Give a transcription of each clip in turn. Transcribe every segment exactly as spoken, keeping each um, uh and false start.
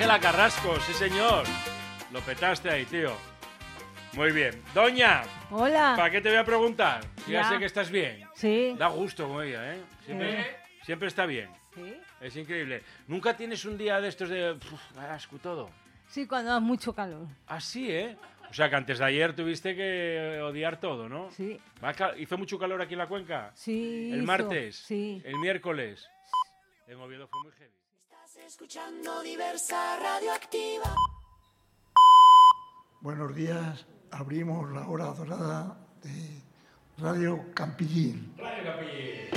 Ángela Carrasco, sí señor. Lo petaste ahí, tío. Muy bien. Doña. Hola. ¿Para qué te voy a preguntar? Ya, Ya sé que estás bien. Sí. Da gusto con ella, ¿eh? Siempre, Sí. siempre está bien. Sí. Es increíble. ¿Nunca tienes un día de estos de... Uf, asco todo? Sí, cuando da mucho calor. Así, ¿eh? O sea, que antes de ayer tuviste que odiar todo, ¿no? Sí. Va cal- ¿Hizo mucho calor aquí en la cuenca? Sí. ¿El hizo. martes? Sí. ¿El miércoles? En Oviedo fue muy heavy. Estás escuchando Diversa Radioactiva. Buenos días, abrimos la hora dorada de Radio Campillín. Radio Campillín.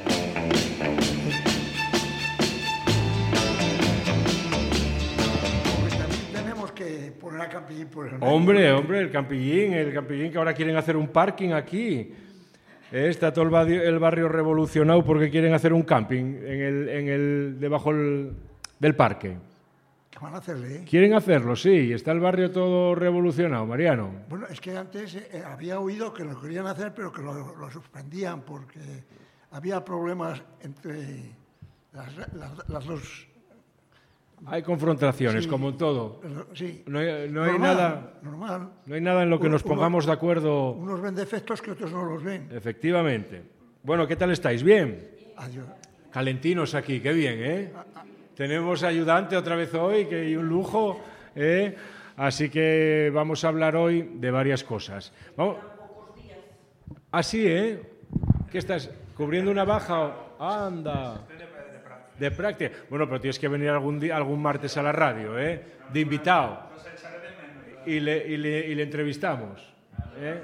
Pues también tenemos que poner a Campillín por el medio. Hombre, hombre, el Campillín, el Campillín que ahora quieren hacer un parking aquí. Eh, Está todo el barrio, el barrio revolucionado porque quieren hacer un camping en el, en el, debajo el- del parque. ¿Qué van a hacerle? eh? Quieren hacerlo, sí. Está el barrio todo revolucionado, Mariano. Bueno, es que antes eh, había oído que lo querían hacer, pero que lo, lo suspendían porque había problemas entre las, las- las dos. Hay confrontaciones, Sí. como en todo. Sí. No hay, no hay Normal, nada, Normal. no hay nada en lo que Uno- nos pongamos uno- de acuerdo. Unos ven defectos que otros no los ven. Efectivamente. Bueno, ¿qué tal estáis? ¿Bien? Adiós. Calentinos aquí, qué bien, ¿eh? Tenemos ayudante otra vez hoy, que hay un lujo, ¿eh? Así que vamos a hablar hoy de varias cosas. Vamos. Así, ¿eh? ¿Qué estás? ¿Cubriendo una baja? o- Anda. De práctica. Bueno, pero tienes que venir algún día, algún martes a la radio, ¿eh? De invitado. Y le, y le, y le entrevistamos. ¿eh?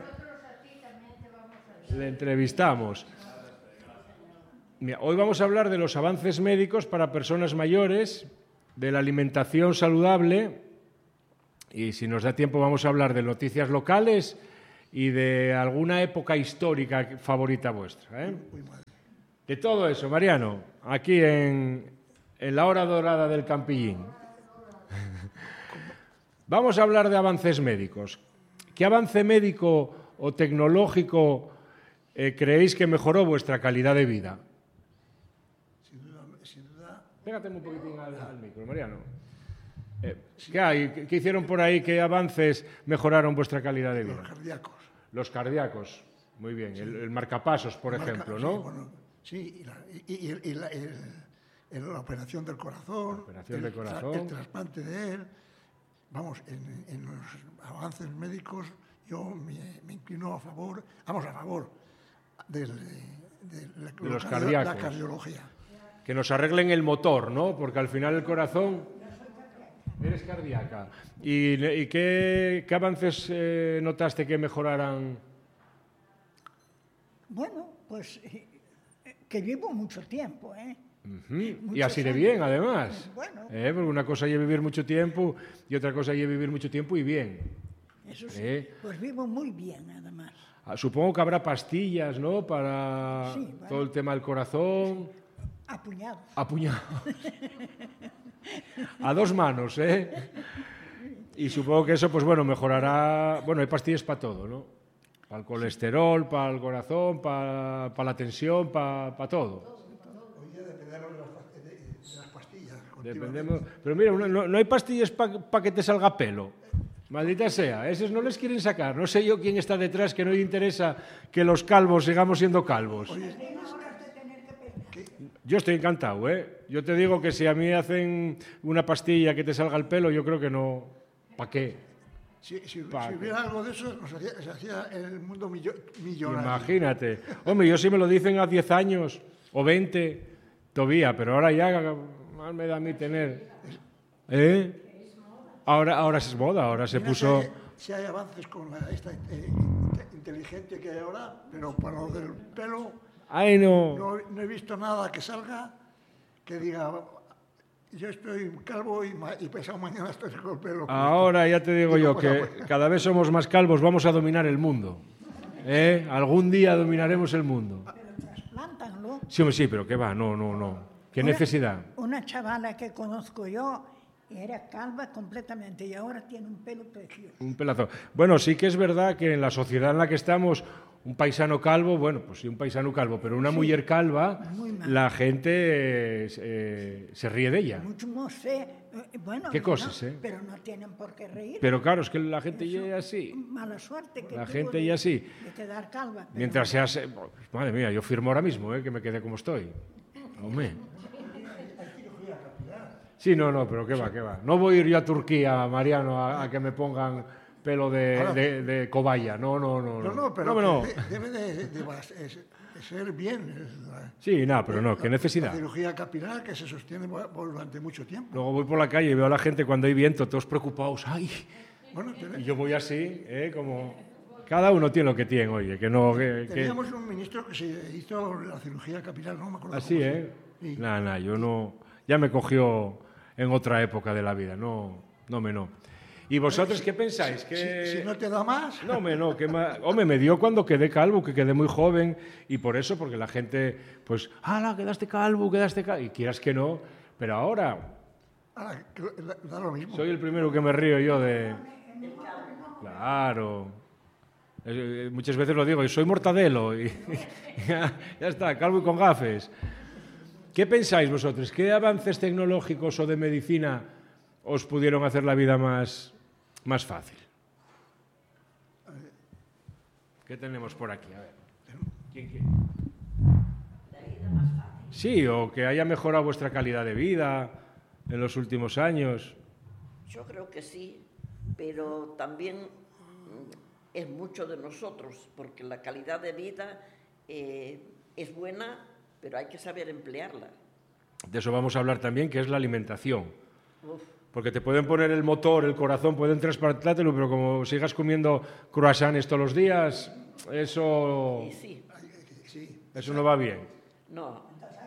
Le entrevistamos. Mira, hoy vamos a hablar de los avances médicos para personas mayores, de la alimentación saludable y si nos da tiempo vamos a hablar de noticias locales y de alguna época histórica favorita vuestra. ¿eh? De todo eso, Mariano, aquí en, en la hora dorada del Campillín. Vamos a hablar de avances médicos. ¿Qué avance médico o tecnológico eh, creéis que mejoró vuestra calidad de vida? Sin duda, sin duda. Pégate un poquitín al, al micro, Mariano. Eh, ¿Qué hay? ¿Qué, qué hicieron por ahí? ¿Qué avances mejoraron vuestra calidad de vida? Los cardíacos. Los cardíacos. Muy bien. El, el marcapasos, por Marca- ejemplo, sí, ¿no? bueno, sí, y, la, y- y- y la, el- el- la operación del corazón, operación el, del tra- corazón. el trasplante de él. Vamos, en, en los avances médicos yo me, me inclino a favor, vamos, a favor del, de, la, De los cardio- cardíacos. la cardiología. Que nos arreglen el motor, ¿no? Porque al final el corazón... Eres cardíaca. ¿Y, y qué, qué avances eh, notaste que mejoraran? Bueno, pues eh, eh, que vivo mucho tiempo, ¿eh? Ujú. Y Muchos así de años. bien, además. Bueno. Eh, porque una cosa es vivir mucho tiempo y otra cosa es vivir mucho tiempo y bien. Eso sí, Eh. pues vivo muy bien, además. Ah, supongo que habrá pastillas, ¿no? Para Sí, bueno. todo el tema del corazón. Apuñados. Apuñados. A dos manos, ¿eh? Y supongo que eso, pues bueno, mejorará... Bueno, hay pastillas para todo, ¿no? Para el colesterol, para el corazón, para, para la tensión, para, para todo. Hoy día dependemos de las, pa- de- de las pastillas. Dependemos... Pero mira, no, no- no hay pastillas para que te salga pelo. Maldita sea, esos no les quieren sacar. No sé yo quién está detrás que no le interesa que los calvos sigamos siendo calvos. Yo estoy encantado, ¿eh? Yo te digo que si a mí hacen una pastilla que te salga el pelo, yo creo que no. ¿Para qué? Si, si- Pa- si hubiera algo de eso, nos hacía, se hacía el mundo millo- millonario. Imagínate. Hombre, yo sí me lo dicen a diez años o veinte, todavía, pero ahora ya más me da a mí tener. ¿Eh? Ahora, ahora es moda, ahora se Mira puso... Si hay, si hay avances con la, esta eh, inte- inteligencia que hay ahora, pero para lo del pelo Ay, no. no, no he visto nada que salga que diga yo estoy calvo y, ma- y pasado mañana estoy con el pelo. Ahora ya te digo Y yo no que pasa nada. cada vez somos más calvos, vamos a dominar el mundo. ¿Eh? Algún día dominaremos el mundo. Trasplántanlo. Sí, hombre, sí, pero ¿qué va? No, no, no. ¿Qué Una- necesidad? Una chavala que conozco yo era calva completamente y ahora tiene un pelo precioso. Un pelazo. Bueno, sí que es verdad que en la sociedad en la que estamos, un paisano calvo, bueno, pues sí, un paisano calvo, pero una mujer calva, la gente eh, eh, se ríe de ella. Mucho no sé, eh, bueno, ¿Qué cosas, no, eh? pero no tienen por qué reír. Pero claro, es que la gente Eso, ya así. Mala suerte que La tuvo gente de, ya así. de quedar calva. pero- Mientras seas... eh, madre mía, yo firmo ahora mismo, eh, que me quede como estoy. Hombre. Sí, no, no, pero qué va, qué va. No voy a ir yo a Turquía, Mariano, a, a que me pongan pelo de, Ahora- de, de cobaya. No, no, no. No, no, pero no, no. que de- debe de, de bas- es- de ser bien. es la- Sí, nada, pero no, qué La necesidad. cirugía capilar que se sostiene por- por- durante mucho tiempo. Luego voy por la calle y veo a la gente cuando hay viento, todos preocupados. ¡Ay! Bueno, Y ten- yo voy así, ¿eh? Como... Cada uno tiene lo que tiene, oye, que no... Que, que... teníamos un ministro que se hizo la cirugía capilar, no me acuerdo Así, cómo se- ¿eh? Sí. Nada, nada, yo no... Ya me cogió en otra época de la vida, no, no me no. ¿Y vosotros qué pensáis? Que... Si, si no te da más, No, me, no, que ma- hombre, me dio cuando quedé calvo, que quedé muy joven, y por eso, porque la gente, pues, ¡hala, quedaste calvo, quedaste calvo! Y quieras que no, pero ahora ahora, que da- da lo mismo. soy el primero que me río yo de... Claro. Eh, eh, Muchas veces lo digo, y soy mortadelo, y ya, ya está, calvo y con gafes. ¿Qué pensáis vosotros? ¿Qué avances tecnológicos o de medicina os pudieron hacer la vida más, más fácil? ¿Qué tenemos por aquí? A ver. ¿Quién quiere? Sí, o que haya mejorado vuestra calidad de vida en los últimos años. Yo creo que sí, pero también mm, es mucho de nosotros, porque la calidad de vida eh, es buena, pero hay que saber emplearla. De eso vamos a hablar también, que es la alimentación. Uf, Porque te pueden poner el motor, el corazón, pueden trasplantártelo, pero como sigas comiendo croissants todos los días, eso, y sí, eso no va bien. no,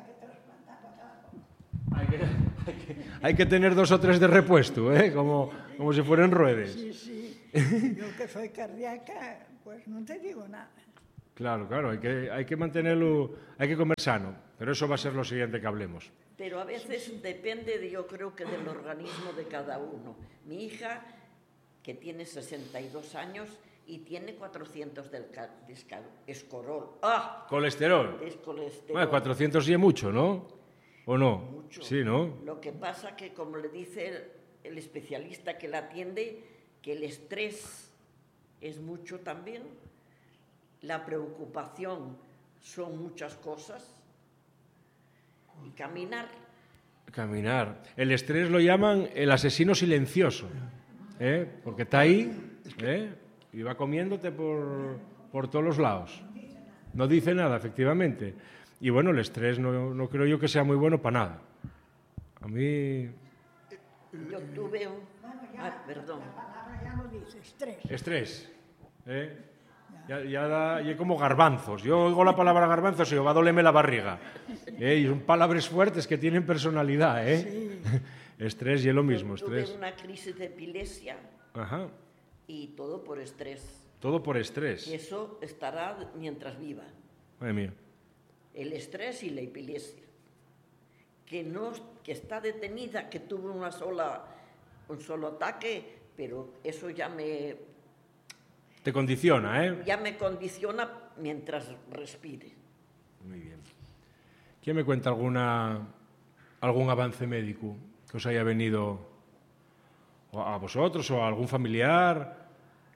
Hay que, hay que- hay que tener dos o tres de repuesto, ¿eh? como, como si fueran ruedes. Sí, sí. Yo que soy cardíaca, pues no te digo nada. Claro, claro, hay que, hay que mantenerlo, hay que comer sano, pero eso va a ser lo siguiente que hablemos. pero a veces depende, de, yo creo que del organismo de cada uno. Mi hija, que tiene sesenta y dos años y tiene cuatrocientos del ca- de esca- escorol. ¡Ah! Colesterol. Es colesterol. Bueno, cuatrocientos y es mucho, ¿no? ¿O no? Mucho. Sí, ¿no? Lo que pasa que, como le dice el, el especialista que la atiende, que el estrés es mucho también, la preocupación son muchas cosas, y caminar. Caminar. El estrés lo llaman el asesino silencioso, ¿eh? Porque está ahí, ¿eh? Y va comiéndote por, por todos los lados. No dice nada, efectivamente. Y bueno, el estrés no, no creo yo que sea muy bueno para nada. A mí... Yo tuve un... Ah, perdón. La palabra ya lo dice, estrés. Estrés, ¿eh? Ya, ya da, y es como garbanzos. Yo oigo la palabra garbanzos y va a dolerme la barriga. ¿Eh? Y son palabras fuertes que tienen personalidad, ¿eh? Estrés y es lo mismo, Tuve estrés. una crisis de epilepsia Ajá. y todo por estrés. Todo por estrés. Y eso estará mientras viva. Madre mía. El estrés y la epilepsia. Que, no, que está detenida, que tuve una sola, un solo ataque, pero eso ya me, Te condiciona, ¿eh? ya me condiciona mientras respire. Muy bien. ¿Quién me cuenta alguna, algún avance médico que os haya venido o a vosotros o a algún familiar?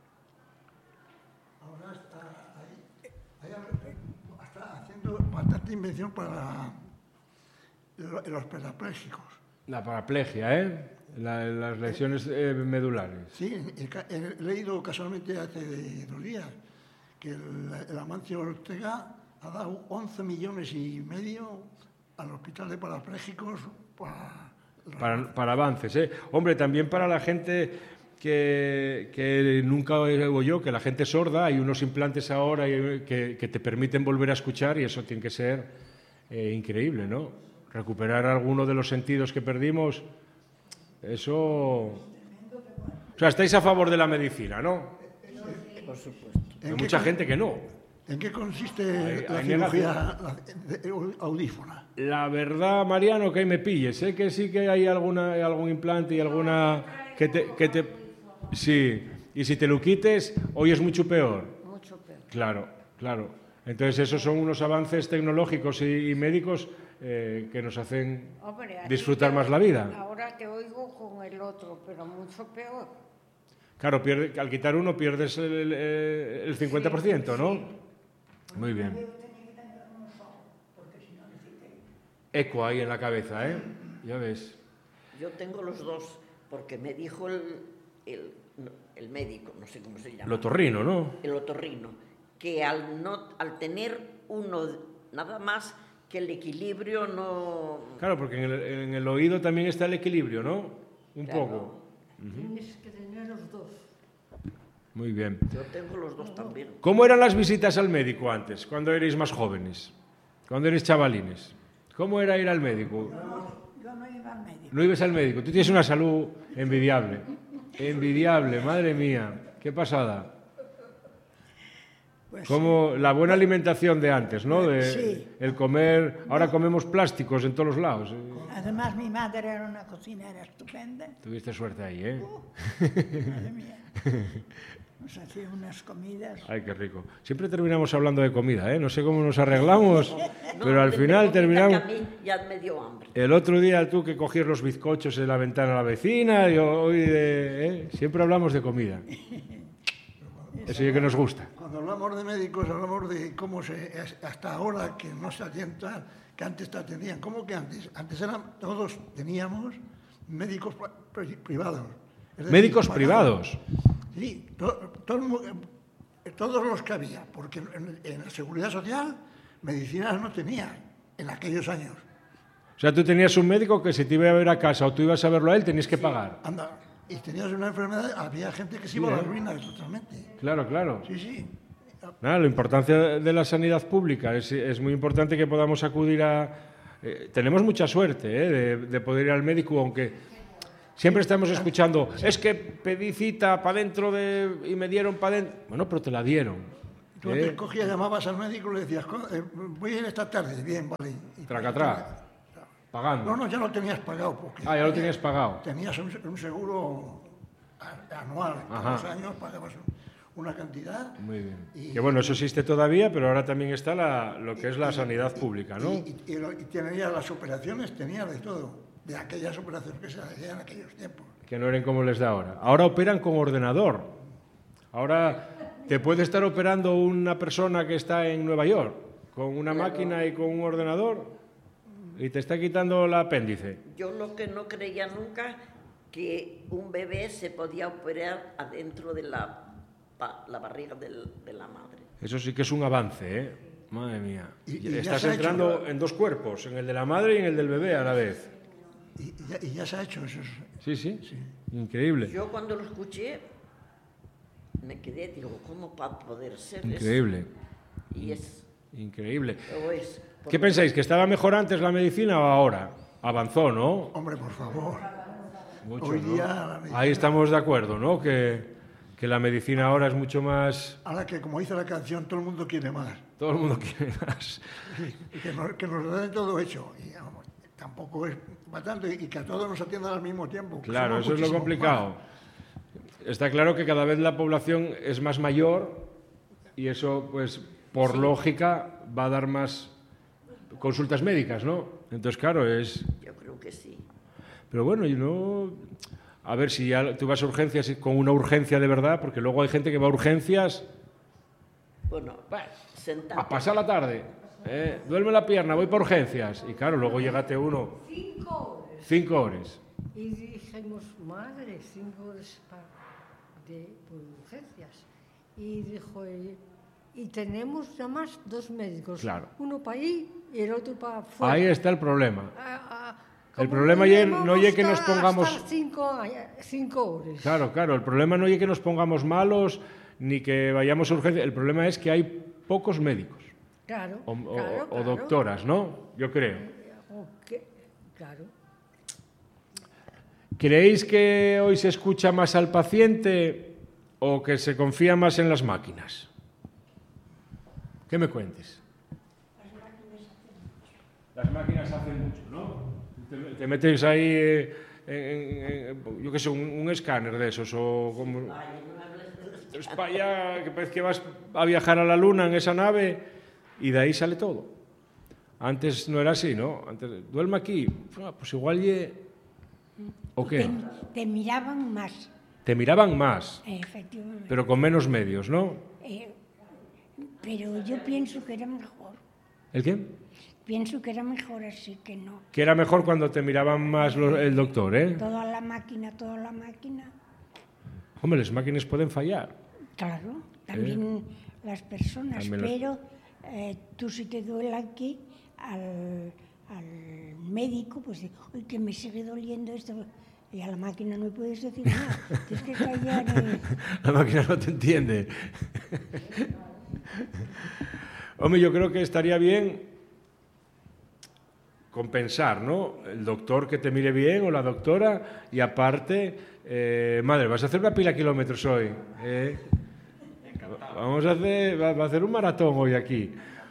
Ahora está, ahí, ahí está haciendo bastante invención para lo- los parapléjicos. La paraplegia, ¿eh? La- las lesiones eh, medulares. Sí, he, ca- he leído casualmente hace dos días que el, el Amancio Ortega ha dado once millones y medio al Hospital de Parapléjicos para... Para, para avances, ¿eh? Hombre, también para la gente que, que nunca oigo yo, que la gente sorda, hay unos implantes ahora y- que, que te permiten volver a escuchar y eso tiene que ser eh, increíble, ¿no? Recuperar alguno de los sentidos que perdimos, eso... O sea, estáis a favor de la medicina, ¿no? Por supuesto. Hay ¿En qué mucha con- gente que no. ¿En qué consiste Hay- la hay cirugía la- de- audífona? La verdad, Mariano, que ahí me pilles. Sé que sí que hay alguna, algún implante y alguna... Que te, que te... Sí, y si te lo quites, hoy es mucho peor. Mucho peor. Claro, Claro. Entonces, esos son unos avances tecnológicos y, y médicos eh, que nos hacen Hombre, a ti disfrutar te- más la vida. Ahora te oigo con el otro, pero mucho peor. Claro, pierde, al quitar uno pierdes el, el, el cincuenta por ciento, ¿no? Muy bien. Eco ahí en la cabeza, ¿eh? Ya ves. Yo tengo los dos, porque me dijo el, el, el médico, no sé cómo se llama. El otorrino, ¿no? El otorrino, que al, no, al tener uno nada más, que el equilibrio no... Claro, porque en el, en el oído también está el equilibrio, ¿no? Un Claro. poco. Tienes que tener los dos. Muy bien. Yo tengo los dos también. ¿Cómo eran las visitas al médico antes, cuando erais más jóvenes? Cuando erais chavalines. ¿Cómo era ir al médico? Yo no iba al médico. No ibas al médico. Tú tienes una salud envidiable. Envidiable, madre mía. Qué pasada. Pues Como la buena alimentación de antes, ¿no? De Sí. el comer... Ahora comemos plásticos en todos los lados. además mi madre era una cocinera estupenda. Tuviste suerte ahí, ¿eh? Madre mía. Nos hacía unas comidas. Ay, qué rico. Siempre terminamos hablando de comida, ¿eh? No sé cómo nos arreglamos, No, pero al de- final de comida terminamos... que a mí ya me dio hambre. El otro día tú que cogías los bizcochos de la ventana a la vecina, y hoy de, ¿eh? Siempre hablamos de comida. Eso sí que nos gusta. Cuando hablamos de médicos, hablamos de cómo se, hasta ahora que no se atiendan, que antes te atendían. ¿Cómo que antes? Antes eran, todos teníamos médicos pri- privados. Es decir, Médicos pagados. privados. Sí, to- todo el mu- eh, todos los que había, porque en, en la Seguridad Social medicinas no tenía en aquellos años. O sea, tú tenías un médico que si te iba a ver a casa o tú ibas a verlo a él, tenías que pagar. Anda, y tenías una enfermedad, había gente que se iba a la ruina totalmente. Claro, claro. Sí, sí. Nada, la importancia de la sanidad pública. Es, es muy importante que podamos acudir a... eh, tenemos mucha suerte ¿eh? de, de poder ir al médico, aunque siempre estamos escuchando, es que pedí cita para dentro de... y me dieron para dentro. Bueno, pero te la dieron. Tú ¿eh? te cogías, llamabas al médico y le decías, "Co- eh, voy a ir esta tarde, bien, vale. Y- Tracatrá. Pagando. No, no, ya lo tenías pagado. Porque Ah, ya lo tenías pagado. Tenías un, un seguro a- anual, todos Ajá. los años pagabas un- una cantidad. Muy bien. Y- Que bueno, eso existe todavía, pero ahora también está la, lo que es la sanidad pública, ¿no? Y, y, y lo- y tenías las operaciones, tenías de todo, de aquellas operaciones que se hacían en aquellos tiempos. Que no eran como les da ahora. Ahora operan con ordenador. Ahora te puede estar operando una persona que está en Nueva York con una máquina y con un ordenador y te está quitando el apéndice. Yo lo que no creía nunca, que un bebé se podía operar adentro de la, pa- la barriga del- de la madre. Eso sí que es un avance, ¿eh? Madre mía. Y- y ya Estás se ha hecho, entrando ¿no? en dos cuerpos, en el de la madre y en el del bebé a la vez. Y, y ya, y ya se ha hecho eso. es- Sí, sí. Increíble. Yo cuando lo escuché, me quedé, digo, ¿cómo va a poder ser Increíble. eso? Y es, Increíble. o es. ¿Qué pensáis? ¿Que estaba mejor antes la medicina o ahora? Avanzó, ¿no? Hombre, por favor. Mucho, Hoy ¿no? día la medicina- Ahí estamos de acuerdo, ¿no? Que, que la medicina ahora es mucho más... Ahora que, como dice la canción, todo el mundo quiere más. Todo el mundo quiere más. Y que nos, que nos den todo hecho. Y vamos, tampoco es para tanto. Y que a todos nos atiendan al mismo tiempo. que Claro, somos eso es lo muchísimos complicado. Está claro que cada vez la población es más mayor y eso, pues, por lógica, va a dar más consultas médicas, ¿no? Entonces, claro, es... Yo creo que sí. Pero bueno, yo no... A ver, si ya tú vas a urgencias y con una urgencia de verdad, porque luego hay gente que va a urgencias Bueno, sentate. a pasar la tarde. ¿eh? Duerme la pierna, voy para urgencias. Y claro, luego llegate uno. Cinco horas. Cinco horas. Y dijimos, madre, cinco horas pa- de, por urgencias. Y dijo, y, y tenemos nada más dos médicos. Claro. Uno para ahí y el otro para afuera. Ahí está el problema. Ah, ah, El como problema ye- vamos no ye que a nos pongamos- estar Cinco, a- cinco horas. Claro, claro. El problema no es que nos pongamos malos ni que vayamos a urgencias. El problema es que hay pocos médicos Claro, o, o- claro, o claro. doctoras, ¿no? Yo creo. O que- claro. ¿Creéis que hoy se escucha más al paciente o que se confía más en las máquinas? ¿Qué me cuentes? Las máquinas hacen mucho, ¿no? Te, te metes ahí, eh, en- en- en- yo qué sé, un, un escáner de esos o como... Es para allá, que parece que vas a viajar a la luna en esa nave y de ahí sale todo. Antes no era así, ¿no? Antes, duerme aquí, pues igual ye... ¿O qué? Te, te miraban más, Te miraban más, efectivamente. pero con menos medios, ¿no? Eh, pero yo pienso que era mejor. ¿El qué? Pienso que era mejor así que no. Que era mejor cuando te miraban más lo- el doctor, ¿eh? Toda la máquina, toda la máquina. Hombre, las máquinas pueden fallar. Claro, también las personas, También las- pero eh, tú si te duele aquí, al, al médico, pues dice, uy, que me sigue doliendo esto. Y a la máquina no puedes decir nada, tienes que callar. eh. La máquina no te entiende. Hombre, yo creo que estaría bien compensar, ¿no? El doctor que te mire bien o la doctora y aparte, eh, madre, vas a hacer una pila de kilómetros hoy. ¿eh? Vamos a hacer, va va a hacer un maratón hoy aquí.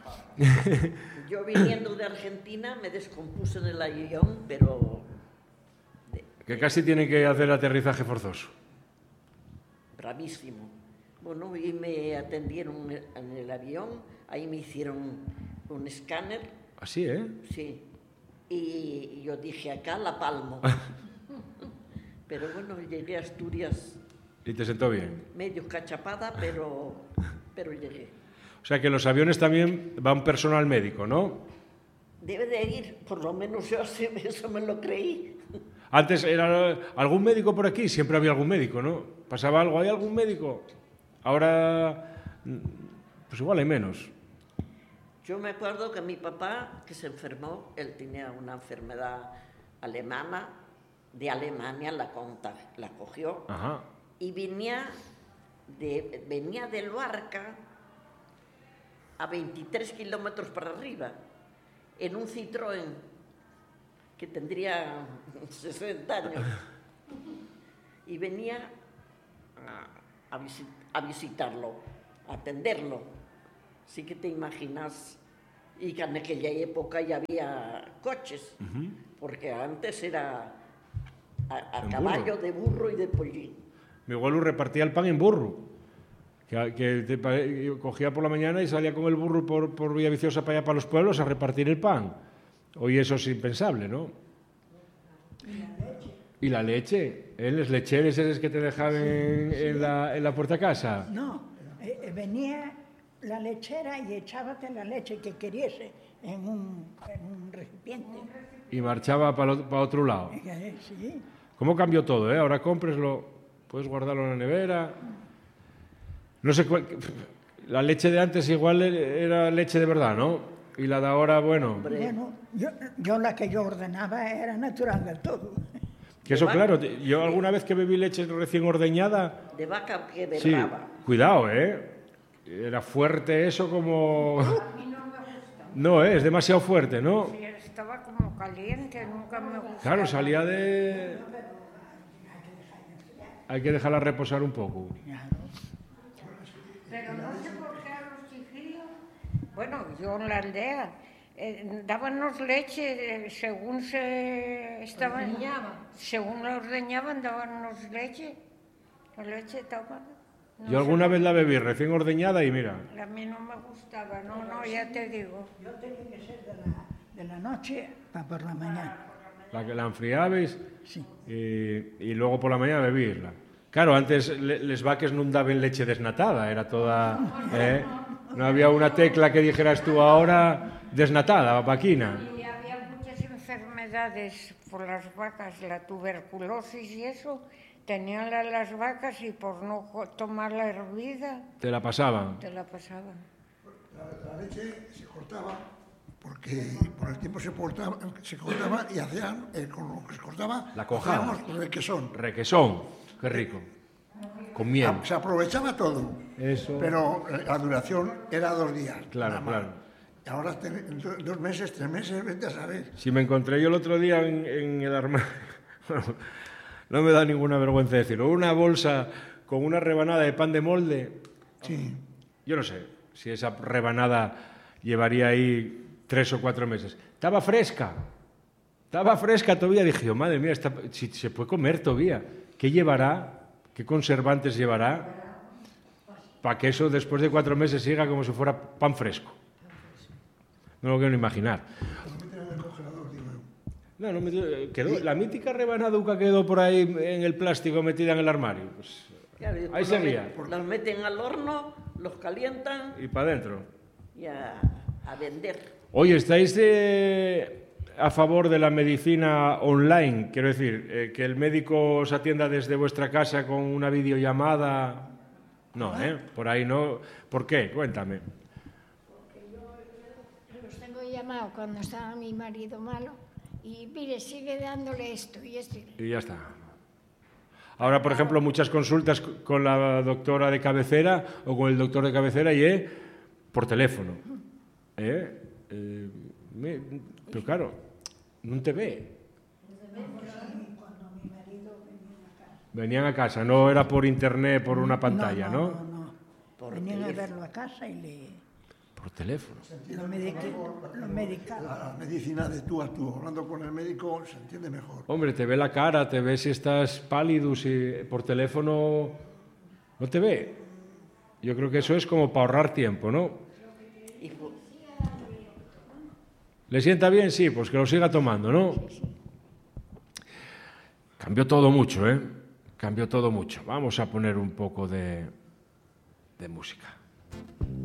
Yo viniendo de Argentina me descompuse en el avión, pero Que casi tienen que hacer aterrizaje forzoso. bravísimo. Bueno, y me atendieron en el avión, ahí me hicieron un escáner, Así, ¿eh? sí, y yo dije, acá la palmo. Pero bueno, llegué a Asturias Y te sentó bien. medio cachapada, pero, pero llegué. O sea que los aviones también van personal médico, ¿no? Debe de ir, por lo menos yo así, eso me lo creí. Antes era algún médico por aquí, siempre había algún médico, ¿no? Pasaba algo, ¿hay algún médico? Ahora, pues igual hay menos. Yo me acuerdo que mi papá, que se enfermó, él tenía una enfermedad alemana, de Alemania la, conta, la cogió, Ajá. y venía de, venía de Luarca a veintitrés kilómetros para arriba, en un Citroën que tendría sesenta años, y venía a, a, visit, a visitarlo, a atenderlo. Sí que te imaginas, y que en aquella época ya había coches, uh-huh. porque antes era a, a caballo, burro. de burro y de pollín. Mi abuelo repartía el pan en burro, que, que te, cogía por la mañana y salía con el burro por, por Villaviciosa para allá, para los pueblos, a repartir el pan. Hoy eso es impensable, ¿no? ¿Y la leche? ¿Y la leche? ¿Eh? ¿Los lecheres esos que te dejaban sí, en, sí. en, la, en la puerta de casa? No, eh, venía la lechera y echábate la leche que queriese en un, en un recipiente. Y marchaba para, para otro lado. Sí. ¿Cómo cambió todo? Eh? Ahora cómpreslo, puedes guardarlo en la nevera. No sé cuál, la leche de antes igual era leche de verdad, ¿no? Y la de ahora, bueno... Bueno, yo, yo la que yo ordenaba era natural del todo. Que eso, claro, yo alguna vez que bebí leche recién ordeñada... De vaca que de sí, brava. Cuidado, ¿eh? Era fuerte eso como... A mí no me gusta. No, ¿eh? Es demasiado fuerte, ¿no? Sí, estaba como caliente, nunca me gustó. Claro, salía de... Hay que dejarla reposar un poco. Pero no sé por qué a los chiquillos... Bueno, yo en la aldea... Eh, dábamos leche eh, según se estaban... Ordeñaban. Según la ordeñaban, dábamos leche. La leche estaba... No Yo alguna vez la bebí recién ordeñada y mira... A mí no me gustaba, no, no, ya te digo. Yo tenía que ser de la, de la noche para por la mañana. La que la enfriabais sí. y, y luego por la mañana bebirla. Claro, antes le, les vaques no daban leche desnatada, era toda... ¿eh? No había una tecla que dijeras tú ahora desnatada, vaquina. Y había muchas enfermedades por las vacas, la tuberculosis y eso... Tenían las vacas y por no tomar la hervida... ¿Te la pasaban? Te la pasaban. La, la leche se cortaba porque por el tiempo se cortaba, se cortaba y hacían, eh, con lo que se cortaba... La cojada. Hacíamos requesón. Requesón, qué rico. Con miel. Se aprovechaba todo. Eso. Pero la duración era dos días. Claro, claro. Y ahora dos meses, tres meses, vete a saber. Si me encontré yo el otro día en, en el armario... No me da ninguna vergüenza decirlo. Una bolsa con una rebanada de pan de molde. Sí. Yo no sé si esa rebanada llevaría ahí tres o cuatro meses. Estaba fresca. Estaba fresca todavía. Dije, oh, madre mía, esta, si se puede comer todavía. ¿Qué llevará? ¿Qué conservantes llevará? para que eso después de cuatro meses siga como si fuera pan fresco. No lo quiero ni imaginar. No, no me quedó, la mítica rebanaduca quedó por ahí en el plástico metida en el armario. Pues, Claro, ahí seguía. Los meten al horno, los calientan Y para adentro. y a, a vender. Oye, ¿estáis eh, a favor de la medicina online? Quiero decir, eh, que el médico os atienda desde vuestra casa con una videollamada. No, ¿eh? Por ahí no. ¿Por qué? Cuéntame. Los tengo llamado cuando estaba mi marido malo y mire, sigue dándole esto y esto. Y ya está. Ahora, por ejemplo, muchas consultas con la doctora de cabecera o con el doctor de cabecera y eh, por teléfono. ¿Eh? Eh, me, pero claro, no te ve. Venían a casa, no era por internet, por una pantalla, ¿no? No, no, no. no. Venían a verlo a casa y le... Por teléfono. Lo, medique, lo medicaba. La medicina de tú a tú, hablando con el médico, se entiende mejor. Hombre, te ve la cara, te ve si estás pálido, si por teléfono no te ve. Yo creo que eso es como para ahorrar tiempo, ¿no? ¿Le sienta bien? Sí, pues que lo siga tomando, ¿no? Cambió todo mucho, ¿eh? Cambió todo mucho. Vamos a poner un poco de, de música.